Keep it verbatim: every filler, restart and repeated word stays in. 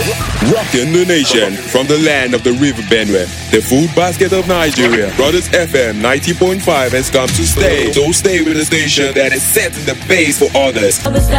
Rocking the nation from the land of the River Benue, the food basket of Nigeria. Brothers F M ninety point five has come to stay. So stay with the station that is setting the pace for others.